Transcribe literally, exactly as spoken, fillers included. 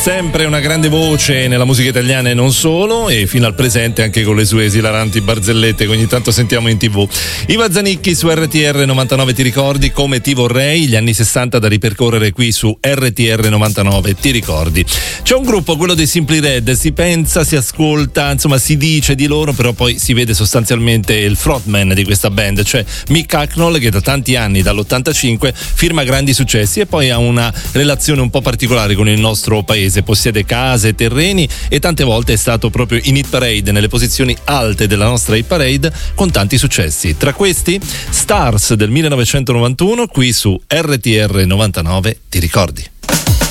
Sempre una grande voce nella musica italiana e non solo, e fino al presente anche con le sue esilaranti barzellette che ogni tanto sentiamo in tv. Iva Zanicchi su R T R novantanove, ti ricordi? Come ti vorrei, gli anni sessanta da ripercorrere qui su R T R novantanove, ti ricordi? C'è un gruppo, quello dei Simply Red, si pensa, si ascolta, insomma si dice di loro, però poi si vede sostanzialmente il frontman di questa band, cioè Mick Hucknall, che da tanti anni, dall'ottantacinque, firma grandi successi e poi ha una relazione un po' particolare con il nostro paese. Possiede case, terreni e tante volte è stato proprio in hit parade, nelle posizioni alte della nostra hit parade, con tanti successi. Tra questi Stars del millenovecentonovantuno, qui su R T R novantanove, ti ricordi?